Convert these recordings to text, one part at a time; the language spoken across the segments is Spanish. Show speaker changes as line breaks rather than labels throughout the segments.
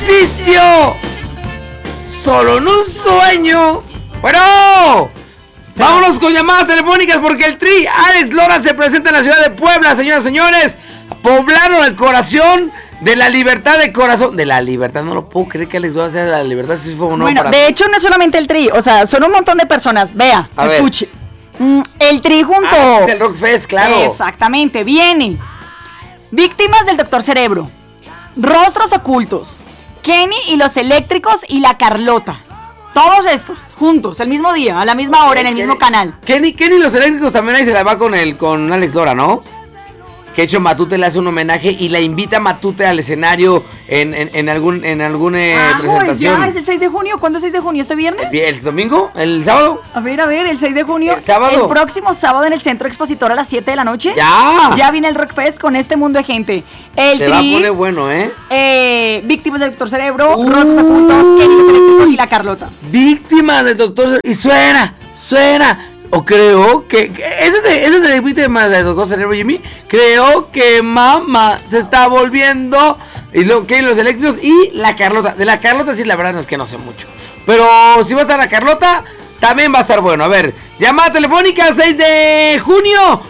existió solo en un sueño. Bueno, vámonos con llamadas telefónicas porque el Tri Alex Lora se presenta en la ciudad de Puebla, señoras y señores. Poblano del corazón, de la libertad de corazón. De la libertad, no lo puedo creer que Alex Lora sea de la libertad. Si fue uno
bueno, de hecho no es solamente el Tri, o sea, son un montón de personas. Vea, escuche. El Tri junto...
es el Rock Fest, claro.
Exactamente, viene Víctimas del Doctor Cerebro, Rostros Ocultos, Kenny y los Eléctricos y la Carlota. Todos estos, juntos, el mismo día, a la misma hora, en el mismo canal.
Kenny y los Eléctricos también ahí se la va con Alex Lora, ¿no? Que hecho Matute le hace un homenaje y la invita a Matute al escenario en alguna presentación.
Es el 6 de junio. ¿Cuándo es el 6 de junio? ¿Este viernes?
¿El domingo? ¿El sábado?
A ver, el 6 de junio.
¿El sábado?
El próximo sábado en el Centro Expositor a las 7 de la noche. Ya viene el Rock Fest con este mundo de gente.
Se va a poner bueno,
Víctimas del Doctor Cerebro, Rostros Ocultos, Kenny, los Eléctricos y la Carlota.
Víctimas del Doctor Cerebro. Y suena. O creo que ese es el víctima del Doctor Cerebro, Jimmy. Creo que mamá se está volviendo. Y lo que los Eléctricos y la Carlota. De la Carlota sí, la verdad no es que no sé mucho. Pero si va a estar la Carlota, también va a estar bueno. A ver, llamada telefónica 6 de junio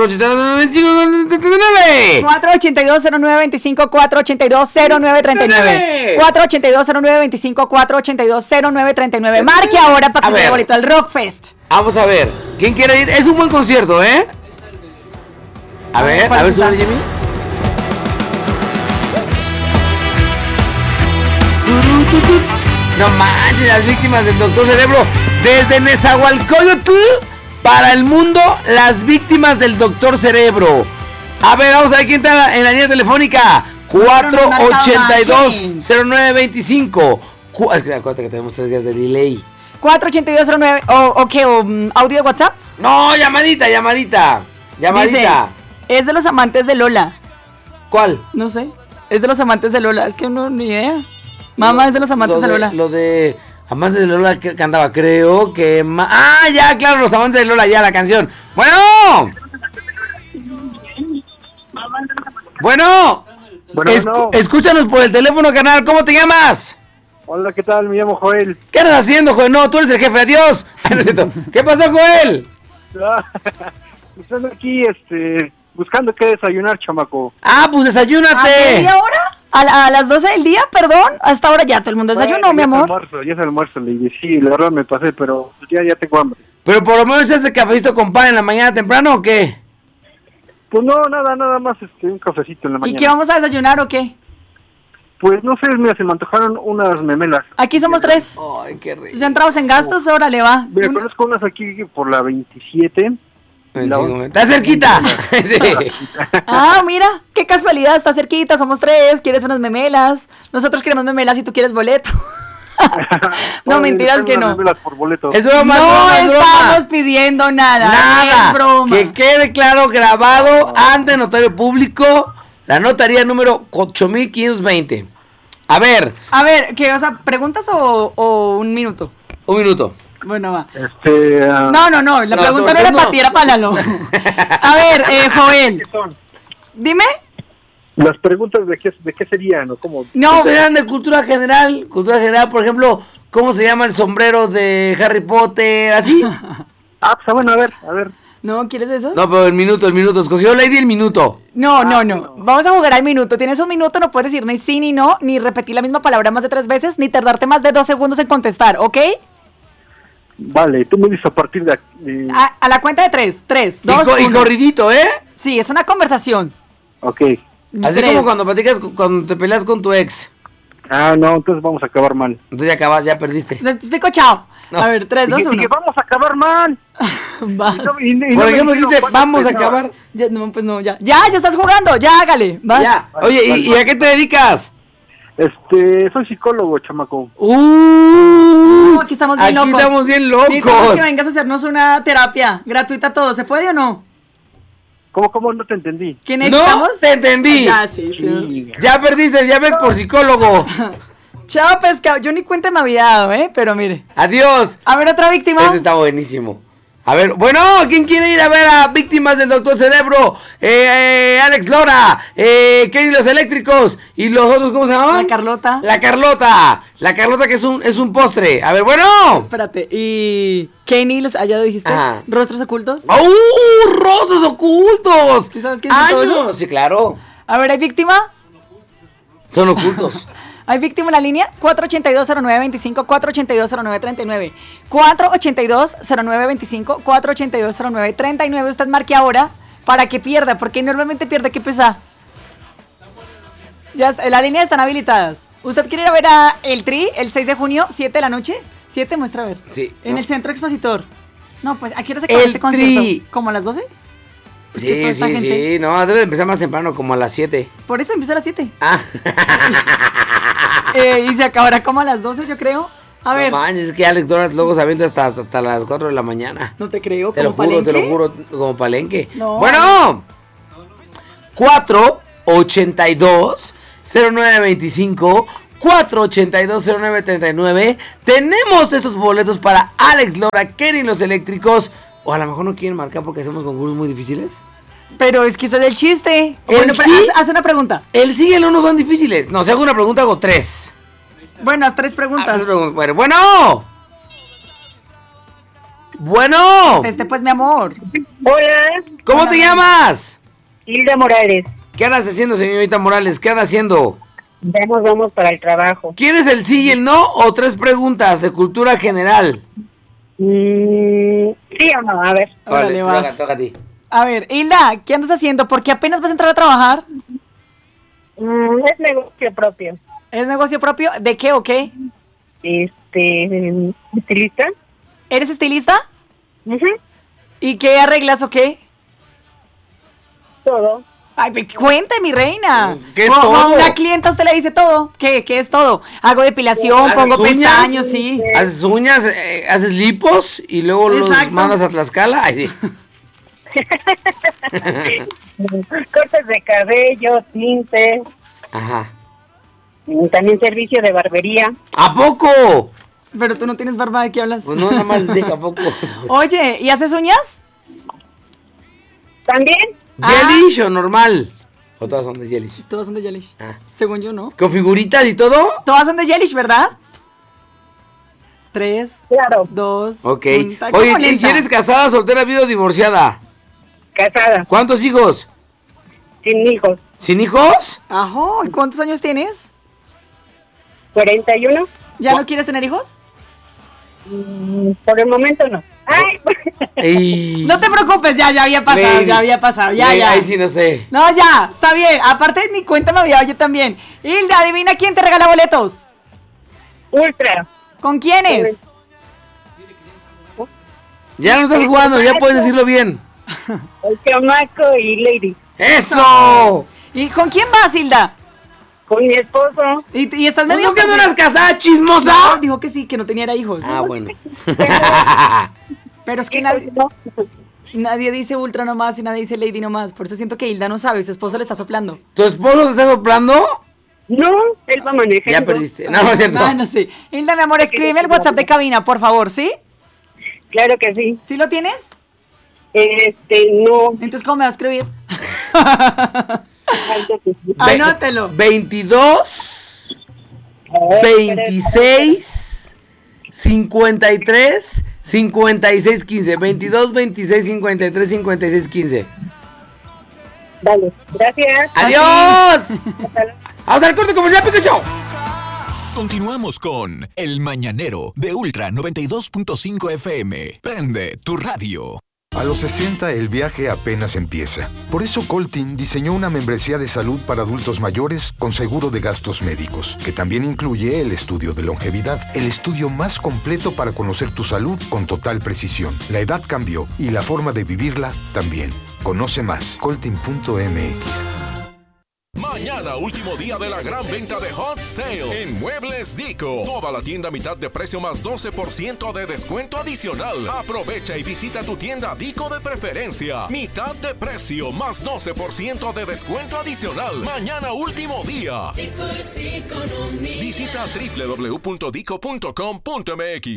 482-0939
482-0925 482-0939 482-0925 482-0939. Marque ahora para que ahorita al Rock Fest.
Vamos a ver, ¿quién quiere ir? Es un buen concierto, ¿eh? A ver, sube Jimmy. No manches, las víctimas del Doctor Cerebro. Desde Nezahualcóyotl para el mundo, las víctimas del Doctor Cerebro. A ver, vamos a ver quién está en la línea telefónica. 482-0925. Es que acuérdate que tenemos 3 días de delay.
48209 o audio de WhatsApp.
No, llamadita.
Dice, es de los amantes de Lola.
¿Cuál?
No sé. Es de los amantes de Lola. Es que no, ni idea. Mamá es de los amantes de Lola.
Lo de amantes de Lola que cantaba, creo que... ya, claro, los amantes de Lola, ya la canción. Bueno. Escúchanos por el teléfono, canal. ¿Cómo te llamas?
Hola, ¿qué tal? Me llamo Joel.
¿Qué andas haciendo, Joel? No, tú eres el jefe, adiós. ¿Qué pasó, Joel?
Estoy aquí, buscando qué desayunar, chamaco.
Pues desayúnate.
¿A media hora? ¿A las 12 del día? Perdón. Hasta ahora ya todo el mundo desayunó, mi amor.
Ya es almuerzo, Lady. Sí, la verdad me pasé, pero ya tengo hambre.
¿Pero por lo menos echaste cafecito con pan en la mañana temprano o qué?
Pues no, nada más un cafecito en la mañana.
¿Y qué vamos a desayunar o qué?
Pues no sé, mira, se me antojaron unas memelas.
Aquí somos 3.
Ay, qué rico.
Ya entramos en gastos, órale, va.
Me conozco unas aquí por la 27.
Está cerquita. Sí.
Mira, qué casualidad, está cerquita, somos 3, quieres unas memelas. Nosotros queremos memelas y tú quieres boleto. No, mentiras que no.
Por boleto.
Es broma,
no estamos pidiendo nada. Es broma.
Que quede claro, grabado ante notario público, la notaría número 8520. A ver,
¿qué? O sea, ¿preguntas o un minuto?
Un minuto.
Bueno, va.
No,
la pregunta no era para ti, era para Lalo. A ver, Joel. Dime.
Las preguntas de qué serían o cómo.
No, serían de cultura general, por ejemplo, ¿cómo se llama el sombrero de Harry Potter? ¿Así?
Pues bueno, a ver.
¿No quieres eso?
No, pero el minuto, escogió Lady el minuto.
No. Vamos a jugar al minuto. Tienes un minuto, no puedes decir ni sí ni no, ni repetir la misma palabra más de 3 veces, ni tardarte más de 2 segundos en contestar, ¿ok?
Vale, tú me dices a partir de...
A la cuenta de 3, 2, 1.
Y corridito, ¿eh?
Sí, es una conversación.
Ok.
Así 3. Como cuando te peleas con tu ex.
No, entonces vamos a acabar mal.
Entonces ya perdiste.
Te explico, chao. No. A ver, 3, 2, 1.
Que vamos a acabar mal.
Por ejemplo, dijiste, vamos a acabar.
Ya estás jugando, ya hágale. ¿Vas?
Ya. Oye, ¿y a qué te dedicas?
Soy psicólogo, chamaco.
Aquí estamos bien locos.
Aquí estamos bien locos.
Necesitamos que vengas a hacernos una terapia gratuita todo. ¿Se puede o no?
¿Cómo? No te entendí.
¿Qué necesitamos?
No te entendí.
Sí.
Ya perdiste, ya ven por psicólogo.
Chao, pescado. Yo ni cuenta me había dado, pero mire.
Adiós.
A ver, otra víctima.
Ese está buenísimo. A ver, bueno, ¿quién quiere ir a ver a Víctimas del Doctor Cerebro? Alex Lora, Kenny los Eléctricos y los otros, ¿cómo se llaman?
La Carlota.
La Carlota que es un postre. A ver, bueno.
Espérate, y Kenny, allá lo dijiste.
Ajá.
Rostros ocultos.
¡Rostros ocultos!
¿Sí sabes quiénes son todos esos?
¡Años! Sí, claro.
A ver, ¿hay víctima?
Son ocultos.
¿Hay víctima en la línea? 482-0925, 482-0939. 482-0925, 482-0939. Usted marque ahora para que pierda, porque normalmente pierde. ¿Qué pesa? Ya está, las líneas están habilitadas. ¿Usted quiere ir a ver a El Tri el 6 de junio, 7 de la noche? 7, muestra a ver.
Sí.
En
no.
el Centro Expositor. No, pues, ¿a qué hora se acaba
El
este concierto?
Tri.
¿Como a las 12? Es que
Sí,
toda esta gente-
sí. No, debe empezar más temprano, como a las 7.
Por eso empieza a las 7.
Ah.
Y se acabará como a las 12, yo creo. A ver.
No manches, es que Alex Doras luego se avienta hasta las 4 de la mañana.
No te creo,
Te lo
como
juro,
Palenque.
como palenque.
No.
Bueno, 482-0925, 482-0939. Tenemos estos boletos para Alex Lora, Kenny los Eléctricos. O a lo mejor no quieren marcar porque hacemos concursos muy difíciles.
Pero es que ese es el chiste.
El
Bueno, pero
sí.
haz una pregunta.
El sí y el uno son difíciles. No, si hago una pregunta, hago 3.
Bueno, haz 3 preguntas.
Bueno. Bueno.
Pues, mi amor.
Hola,
¿Cómo te llamas?
Hilda Morales.
¿Qué andas haciendo, señorita Morales? ¿Qué anda haciendo?
Ya nos vamos para el trabajo.
¿Quieres el sí y el no o 3 preguntas de cultura general?
Sí o no, a ver.
Órale, vas.
toca a ti.
A ver, Hilda, ¿qué andas haciendo? Porque apenas vas a entrar a trabajar.
Es negocio propio.
¿Es negocio propio? ¿De qué o qué?
¿Estilista?
¿Eres estilista?
Ujú,
¿Y qué arreglas o qué?
todo.
Ay, cuente, mi reina.
¿Qué es
O-
todo?
A una clienta usted le dice todo. ¿Qué es todo? Hago depilación,
¿Haces
pongo
uñas?
pestaños, sí.
Haces uñas, haces lipos y luego los
Exacto.
mandas a Tlaxcala. Ay, sí.
Cortes de cabello, tinte.
Ajá.
También servicio de barbería.
¿A poco?
Pero tú no tienes barba, ¿de qué hablas?
Pues no, nada más dice que a poco.
Oye, ¿y haces uñas?
También.
¿Gelish o normal? ¿O todas son de gelish?
Todas son de Yelish.
Ah.
Según yo, ¿no?
¿Con figuritas y todo?
Todas son de Yelish, ¿verdad? 3,
Claro.
2,
Ok.
1.
Oye, ¿quieres casada, soltera, viuda o divorciada?
Casada.
¿Cuántos hijos?
Sin hijos.
¿Sin hijos?
Ajá, ¿y cuántos años tienes?
41.
¿Ya no quieres tener hijos?
Por el momento no. Ay,
Ey.
No te preocupes, ya había pasado,
Lady.
ya había pasado, ya.
Ahí sí no sé.
No, ya, está bien. Aparte, ni cuenta me había dado yo también. Hilda, adivina quién te regala boletos.
ultra.
¿Con quiénes?
Ya no estás jugando, ya puedes decirlo bien.
El chamaco y Lady.
¡Eso!
¿Y con quién vas, Hilda?
Con mi esposo.
¿Y estás
¿No
medio
que no eras casada,
No,
chismosa?
dijo que sí, que no tenía hijos.
Ah, bueno.
Pero es que
No.
nadie dice ultra nomás y nadie dice lady nomás. Por eso siento que Hilda no sabe, su esposo le está soplando.
¿Tu esposo te está soplando?
No, él va manejando.
Ya perdiste. No, no es cierto.
Ah, no sé. Hilda, mi amor, escríbeme el WhatsApp de cabina, por favor, ¿sí?
Claro que sí.
¿Sí lo tienes?
No.
Entonces, ¿cómo me va a escribir?
Algo que sí.
Anótelo.
22 26 53 56 15. 22 26 53 56 15.
Vale, gracias.
¡Adiós!
Hasta luego.
¡Vamos al corte comercial, Pikachu!
Continuamos con El Mañanero de Ultra 92.5 FM. Prende tu radio.
A los 60 el viaje apenas empieza. Por eso Coltin diseñó una membresía de salud para adultos mayores con seguro de gastos médicos, que también incluye el estudio de longevidad, el estudio más completo para conocer tu salud con total precisión. La edad cambió y la forma de vivirla también. Conoce más, coltin.mx.
Mañana, último día de la gran venta de Hot Sale en Muebles Dico. Toda la tienda a mitad de precio más 12% de descuento adicional. Aprovecha y visita tu tienda Dico de preferencia. Mitad de precio más 12% de descuento adicional. Mañana, último día. Visita www.dico.com.mx.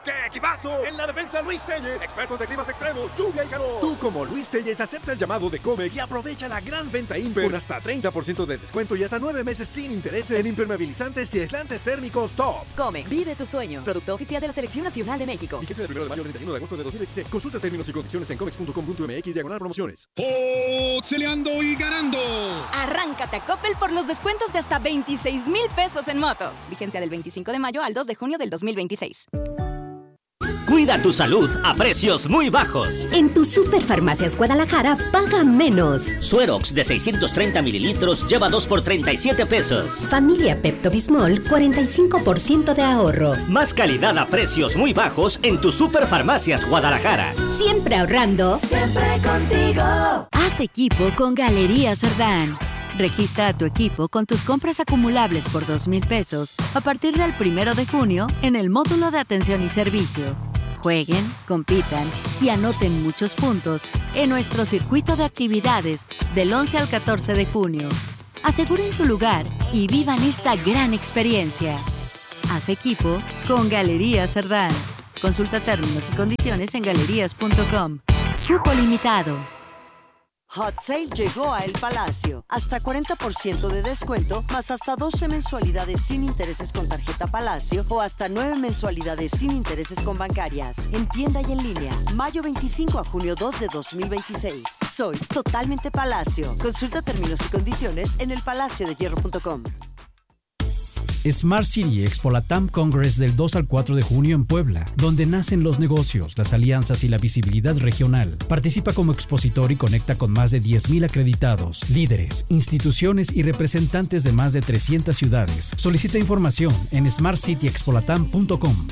¡Qué equipazo! En la defensa, Luis Telles, expertos de climas extremos, lluvia y calor. Tú, como Luis Telles, acepta el llamado de Comex y aprovecha la gran venta Imper con hasta 30% de descuento y hasta 9 meses sin intereses en impermeabilizantes y aislantes térmicos top.
Comex, vive tus sueños. Producto oficial de la Selección Nacional de México.
Fíjese del 1 de mayo al 31 de agosto de 2026. Consulta términos y condiciones en comex.com.mx/promociones.
Peleando y ganando.
Arráncate a Coppel por los descuentos de hasta 26,000 pesos en motos. Vigencia del 25 de mayo al 2 de junio del 2026.
Cuida tu salud a precios muy bajos.
En tu Superfarmacias Guadalajara paga menos.
Suerox de 630 mililitros lleva 2 por 37 pesos.
Familia Pepto-Bismol, 45% de ahorro.
Más calidad a precios muy bajos en tu Superfarmacias Guadalajara.
Siempre ahorrando.
Siempre contigo.
Haz equipo con Galerías Cerdán. Registra a tu equipo con tus compras acumulables por 2,000 pesos a partir del 1 de junio en el módulo de atención y servicio. Jueguen, compitan y anoten muchos puntos en nuestro circuito de actividades del 11 al 14 de junio. Aseguren su lugar y vivan esta gran experiencia. Haz equipo con Galerías Cerdán. Consulta términos y condiciones en galerías.com. Cupo limitado.
Hot Sale llegó a El Palacio. Hasta 40% de descuento, más hasta 12 mensualidades sin intereses con tarjeta Palacio o hasta 9 mensualidades sin intereses con bancarias. En tienda y en línea. Mayo 25 a junio 2 de 2026. Soy totalmente Palacio. Consulta términos y condiciones en elpalaciodehierro.com.
Smart City Expo Latam Congress del 2 al 4 de junio en Puebla, donde nacen los negocios, las alianzas y la visibilidad regional. Participa como expositor y conecta con más de 10,000 acreditados, líderes, instituciones y representantes de más de 300 ciudades. Solicita información en smartcityexpolatam.com.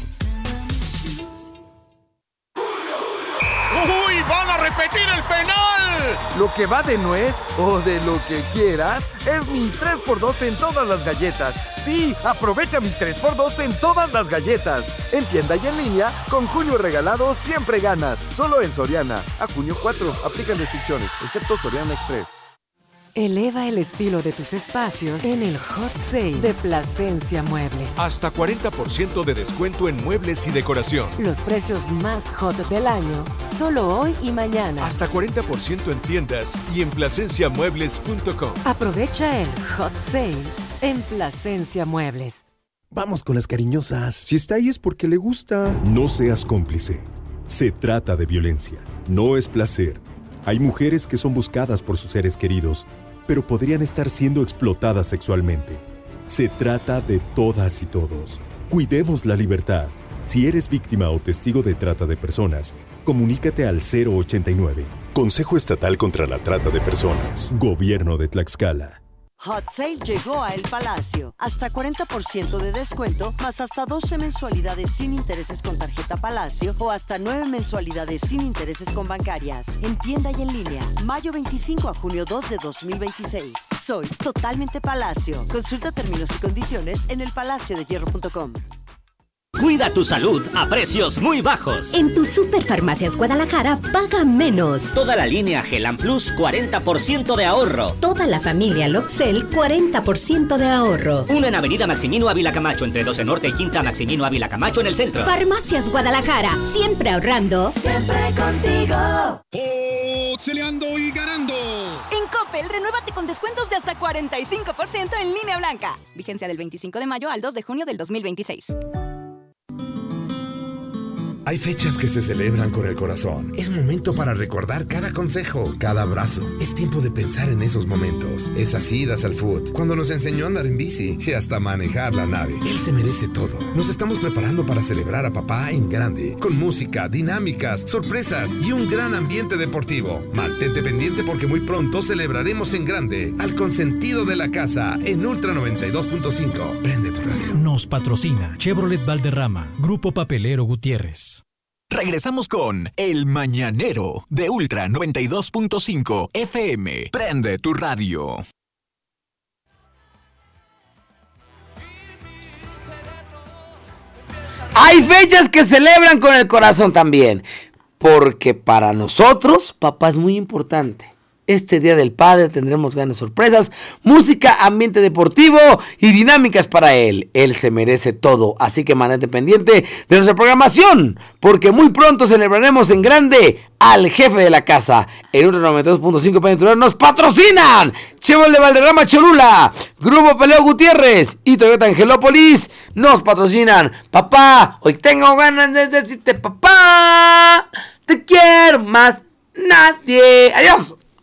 ¡Uy! ¡Van a repetir el penal!
Lo que va de nuez o de lo que quieras es mi 3x2 en todas las galletas. Sí, aprovecha mi 3x2 en todas las galletas. En tienda y en línea, con junio regalado siempre ganas. Solo en Soriana. A junio 4, aplican restricciones, excepto Soriana Express.
Eleva el estilo de tus espacios en el Hot Sale de Plasencia Muebles.
Hasta 40% de descuento en muebles y decoración.
Los precios más hot del año, solo hoy y mañana.
Hasta 40% en tiendas y en plasenciamuebles.com.
Aprovecha el Hot Sale en Plasencia Muebles.
Vamos con las cariñosas. Si está ahí es porque le gusta. No seas cómplice. Se trata de violencia. No es placer. Hay mujeres que son buscadas por sus seres queridos, pero podrían estar siendo explotadas sexualmente. Se trata de todas y todos. Cuidemos la libertad. Si eres víctima o testigo de trata de personas, comunícate al 089. Consejo Estatal contra la Trata de Personas. Gobierno de Tlaxcala.
Hot Sale llegó a El Palacio. Hasta 40% de descuento, más hasta 12 mensualidades sin intereses con tarjeta Palacio o hasta 9 mensualidades sin intereses con bancarias. En tienda y en línea. Mayo 25 a junio 2 de 2026. Soy totalmente Palacio. Consulta términos y condiciones en elpalaciodehierro.com.
Cuida tu salud a precios muy bajos.
En tu Superfarmacias Guadalajara paga menos.
Toda la línea Gelan Plus, 40% de ahorro.
Toda la familia Lobcel, 40% de ahorro.
Uno en Avenida Maximino Ávila Camacho, entre 12 Norte y Quinta Maximino Ávila Camacho en el centro.
Farmacias Guadalajara, siempre ahorrando.
Siempre contigo.
Peleando y ganando.
En Coppel, renuévate con descuentos de hasta 45% en línea blanca. Vigencia del 25 de mayo al 2 de junio del 2026.
Hay fechas que se celebran con el corazón. Es momento para recordar cada consejo, cada abrazo. Es tiempo de pensar en esos momentos. Es así Dasal Food, cuando nos enseñó a andar en bici y hasta manejar la nave. Él se merece todo. Nos estamos preparando para celebrar a papá en grande, con música, dinámicas, sorpresas y un gran ambiente deportivo. Mantente pendiente porque muy pronto celebraremos en grande al consentido de la casa en Ultra 92.5. Prende tu radio.
Nos patrocina Chevrolet Valderrama, Grupo Papelero Gutiérrez.
Regresamos con El Mañanero de Ultra 92.5 FM. Prende tu radio.
Hay fechas que celebran con el corazón también, porque para nosotros papá es muy importante. Este Día del Padre tendremos grandes sorpresas, música, ambiente deportivo y dinámicas para él. Él se merece todo, así que mantente pendiente de nuestra programación, porque muy pronto celebraremos en grande al jefe de la casa. En Ultra 92.5 para nos patrocinan Chevrolet Valderrama Cholula, Grupo Peleo Gutiérrez y Toyota Angelópolis. Nos patrocinan. Papá, hoy tengo ganas de decirte, papá, te quiero más nadie. Adiós.